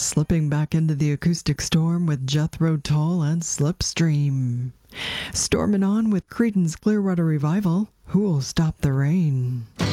Slipping back into the acoustic storm with Jethro Tull and Slipstream. Storming on with Creedence Clearwater Revival, Who'll Stop the Rain?